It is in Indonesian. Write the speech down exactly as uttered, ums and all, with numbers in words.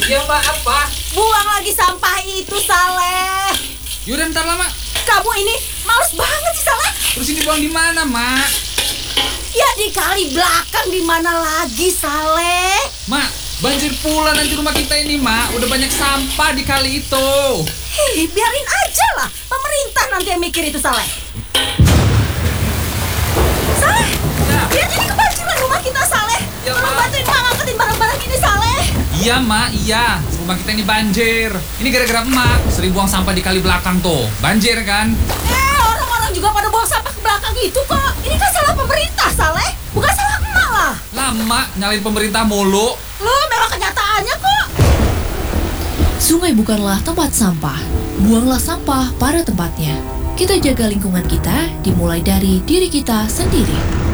Iya Mbak, apa? Buang lagi sampah itu, Saleh. Yaudah ntar lah Mak. Kamu ini males banget sih, Saleh. Terus ini buang di mana Mak? Ya di kali belakang, di mana lagi, Saleh? Mak, banjir pula nanti rumah kita ini Mak. Udah banyak sampah di kali itu. Hei, biarin aja lah. Pemerintah nanti yang mikir itu, Saleh. Saleh, Ya. lihat ini kebanjiran rumah kita, Saleh. Ya, Tolong Ma. bantuin Mak ngangkatin barang-barang ini, Saleh. Iya Mak, iya. Rumah kita ini banjir. Ini gara-gara emak sering buang sampah di kali belakang tuh. Banjir kan? Eh, orang-orang juga pada buang sampah ke belakang gitu kok. Ini kan salah pemerintah, Saleh. Bukan salah emak lah. Lama nyalain pemerintah mulu. Loh, memang kenyataannya kok. Sungai bukanlah tempat sampah. Buanglah sampah pada tempatnya. Kita jaga lingkungan kita dimulai dari diri kita sendiri.